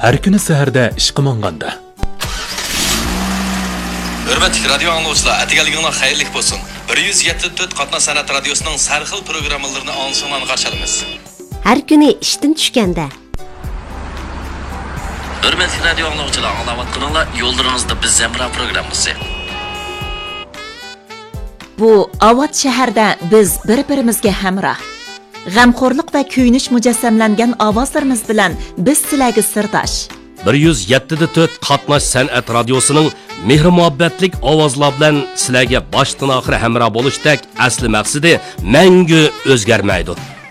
Har kuni saharda ishqa monganda. Hurmatli radio anglovchilar, atigaliginglar xayrli bo'lsin. 174 Qatna san'at radiosining sarxil programmalarini ansondan qarshi olamiz. Har kuni ishdan tushganda. Hurmatli radio anglovchilar, anglayotganinglar yo'llaringizda biz Zemra programmasi. Bu Avot shaharda biz bir-birimizga hamroh. G'amxo'rlik va kuyinish mujassamlangan ovozlarimiz bilan biz sizlarga sirdosh. 107.4 Qatnash san'at radiosining mehr-muhabbatlik ovozlar bilan sizlarga boshdan oxir hamroh bo'lishdek asli maqsadi mangu o'zgarmaydi.